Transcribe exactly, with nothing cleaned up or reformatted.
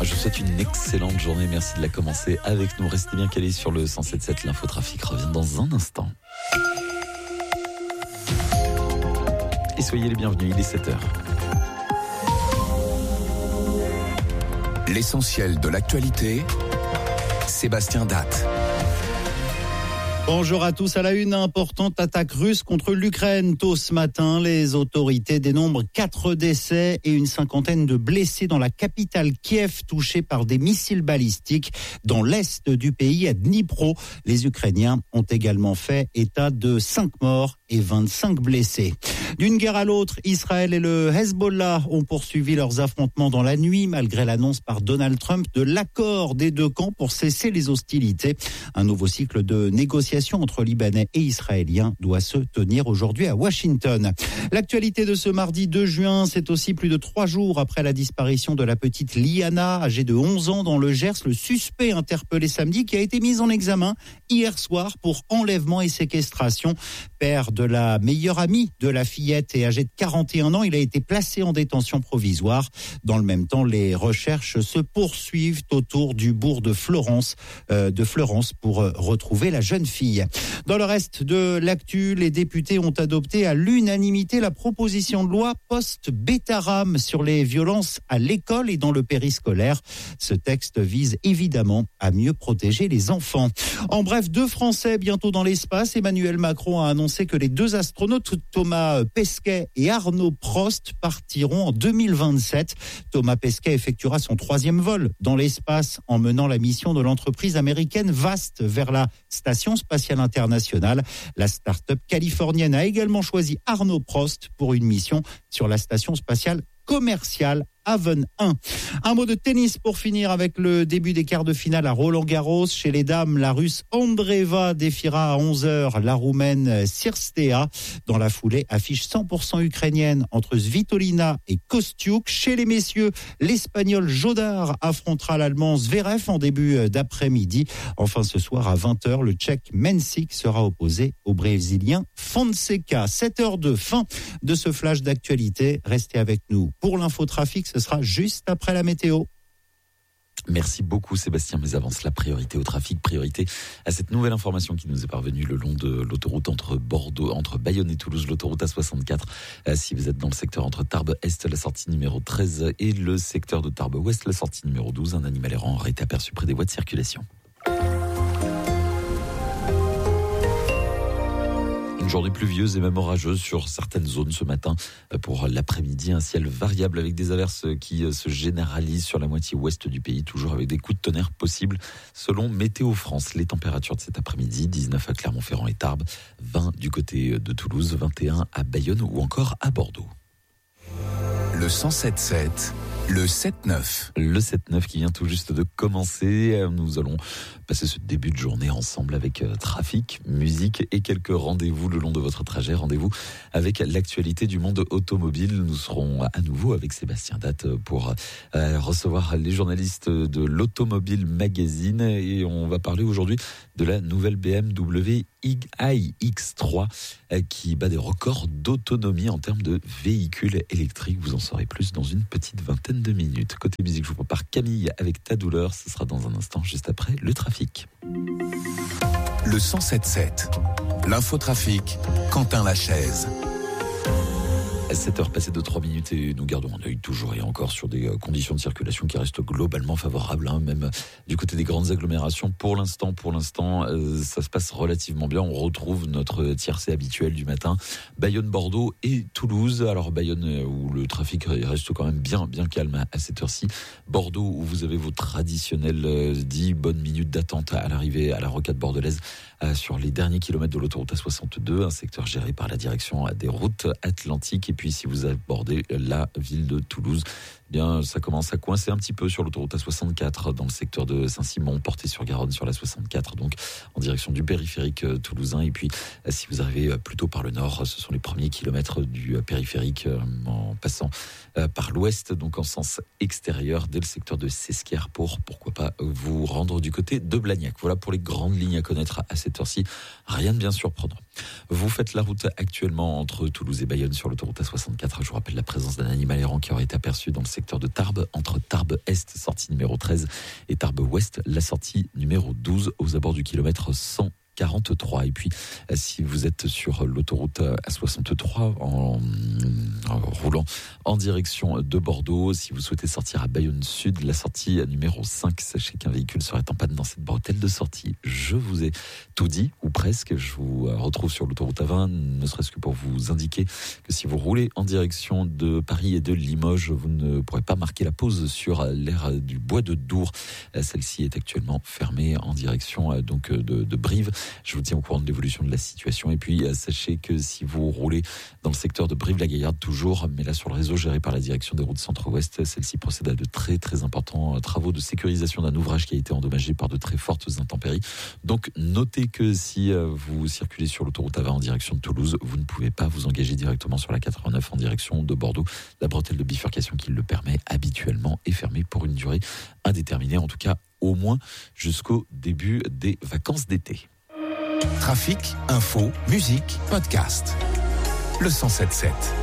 Je vous souhaite une excellente journée. Merci de la commencer avec nous. Restez bien calés sur le cent sept virgule sept. L'infotrafic revient dans un instant. Et soyez les bienvenus, il est sept heures. L'essentiel de l'actualité, Sébastien Datte. Bonjour à tous. À la une, importante attaque russe contre l'Ukraine. Tôt ce matin, les autorités dénombrent quatre décès et une cinquantaine de blessés dans la capitale Kiev, touchée par des missiles balistiques. Dans l'est du pays, à Dnipro, les Ukrainiens ont également fait état de cinq morts et vingt-cinq blessés. D'une guerre à l'autre, Israël et le Hezbollah ont poursuivi leurs affrontements dans la nuit, malgré l'annonce par Donald Trump de l'accord des deux camps pour cesser les hostilités. Un nouveau cycle de négociations entre Libanais et Israéliens doit se tenir aujourd'hui à Washington. L'actualité de ce mardi deux juin, c'est aussi plus de trois jours après la disparition de la petite Liana, âgée de onze ans dans le Gers. Le suspect interpellé samedi qui a été mis en examen hier soir pour enlèvement et séquestration. Père de la meilleure amie de la fillette et âgé de quarante et un ans, il a été placé en détention provisoire. Dans le même temps, les recherches se poursuivent autour du bourg de Florence, euh, de Fleurance pour retrouver la jeune fille. Dans le reste de l'actu, les députés ont adopté à l'unanimité la proposition de loi post-Bétaram sur les violences à l'école et dans le périscolaire. Ce texte vise évidemment à mieux protéger les enfants. En bref, deux Français bientôt dans l'espace. Emmanuel Macron a annoncé que les deux astronautes Thomas Pesquet et Arnaud Prost partiront en deux mille vingt-sept. Thomas Pesquet effectuera son troisième vol dans l'espace en menant la mission de l'entreprise américaine VAST vers la station spatiale internationale. La start-up californienne a également choisi Arnaud Prost pour une mission sur la station spatiale commerciale Haven un. Un mot de tennis pour finir avec le début des quarts de finale à Roland-Garros. Chez les dames, la Russe Andreeva défiera à onze heures la Roumaine Cirstea. Dans la foulée, affiche cent pour cent ukrainienne entre Svitolina et Kostiuk. Chez les messieurs, l'Espagnol Jodar affrontera l'Allemand Zverev en début d'après-midi. Enfin, ce soir à vingt heures, le Tchèque Mensik sera opposé au Brésilien Fonseca. sept heures deux, fin de ce flash d'actualité. Restez avec nous pour l'infotrafic. Ce sera juste après la météo. Merci beaucoup Sébastien, mais avance la priorité au trafic, priorité à cette nouvelle information qui nous est parvenue le long de l'autoroute entre Bordeaux, entre Bayonne et Toulouse, l'autoroute A soixante-quatre. Si vous êtes dans le secteur entre Tarbes-Est, la sortie numéro treize, et le secteur de Tarbes-Ouest, la sortie numéro douze, un animal errant aurait été aperçu près des voies de circulation. Une journée pluvieuse et même orageuse sur certaines zones ce matin pour l'après-midi. Un ciel variable avec des averses qui se généralisent sur la moitié ouest du pays, toujours avec des coups de tonnerre possibles selon Météo France. Les températures de cet après-midi, dix-neuf à Clermont-Ferrand et Tarbes, vingt du côté de Toulouse, vingt et un à Bayonne ou encore à Bordeaux. Le cent sept virgule sept, le sept neuf. Le sept neuf qui vient tout juste de commencer. Nous allons passer ce début de journée ensemble avec euh, trafic, musique et quelques rendez-vous le long de votre trajet. Rendez-vous avec l'actualité du monde automobile. Nous serons à nouveau avec Sébastien Datte pour euh, recevoir les journalistes de l'Automobile Magazine et on va parler aujourd'hui de la nouvelle B M W i X trois euh, qui bat des records d'autonomie en termes de véhicules électriques. Vous en saurez plus dans une petite vingtaine de minutes. Côté musique, je vous prépare Camille avec Ta douleur. Ce sera dans un instant, juste après le trafic. Le cent sept virgule sept, l'infotrafic, Quentin Lachaise. sept heures passées de trois minutes et nous gardons un œil toujours et encore sur des conditions de circulation qui restent globalement favorables, hein, même du côté des grandes agglomérations. Pour l'instant, pour l'instant, euh, ça se passe relativement bien. On retrouve notre tiercé habituel du matin, Bayonne, Bordeaux et Toulouse. Alors Bayonne où le trafic reste quand même bien, bien calme à cette heure-ci. Bordeaux où vous avez vos traditionnels euh, dix bonnes minutes d'attente à l'arrivée à la rocade bordelaise euh, sur les derniers kilomètres de l'autoroute A soixante-deux, un secteur géré par la direction des routes atlantiques. Et puis si vous abordez la ville de Toulouse, eh bien ça commence à coincer un petit peu sur l'autoroute A soixante-quatre dans le secteur de Saint-Simon, Portée-sur-Garonne sur la soixante-quatre, donc en direction du périphérique toulousain. Et puis si vous arrivez plutôt par le nord, ce sont les premiers kilomètres du périphérique en passant par l'ouest, donc en sens extérieur, dès le secteur de Sesquières pour, pourquoi pas, vous rendre du côté de Blagnac. Voilà pour les grandes lignes à connaître à cette heure-ci. Rien de bien surprenant. Vous faites la route actuellement entre Toulouse et Bayonne sur l'autoroute A soixante-quatre. Je vous rappelle la présence d'un animal errant qui aurait été aperçu dans le secteur de Tarbes, entre Tarbes Est, sortie numéro treize, et Tarbes Ouest, la sortie numéro douze, aux abords du kilomètre cent quarante-trois. Et puis, si vous êtes sur l'autoroute A soixante-trois en, en roulant en direction de Bordeaux, si vous souhaitez sortir à Bayonne Sud, la sortie numéro cinq, sachez qu'un véhicule serait en panne dans cette bretelle de sortie. Je vous ai tout dit, ou presque. Je vous retrouve sur l'autoroute A vingt, ne serait-ce que pour vous indiquer que si vous roulez en direction de Paris et de Limoges, vous ne pourrez pas marquer la pause sur l'aire du Bois de Dour. Celle-ci est actuellement fermée en direction donc de, de Brive. Je vous tiens au courant de l'évolution de la situation. Et puis, sachez que si vous roulez dans le secteur de Brive-la-Gaillarde, toujours, mais là sur le réseau géré par la direction des routes centre-ouest, celle-ci procède à de très très importants travaux de sécurisation d'un ouvrage qui a été endommagé par de très fortes intempéries. Donc, notez que si vous circulez sur l'autoroute A vingt en direction de Toulouse, vous ne pouvez pas vous engager directement sur la quatre-vingt-neuf en direction de Bordeaux. La bretelle de bifurcation qui le permet habituellement est fermée pour une durée indéterminée, en tout cas au moins jusqu'au début des vacances d'été. Trafic, info, musique, podcast. Le cent sept sept.